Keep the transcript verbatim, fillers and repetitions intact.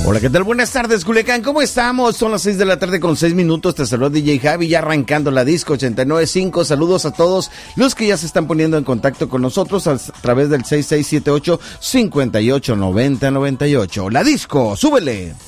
Hola, ¿qué tal? Buenas tardes, Culiacán. ¿Cómo estamos? Son las seis de la tarde con seis minutos. Te saluda D J Javi, ya arrancando la disco ochenta y nueve punto cinco. Saludos a todos los que ya se están poniendo en contacto con nosotros a través del seis seis siete ocho, cinco ocho, nueve cero nueve ocho. La disco, súbele.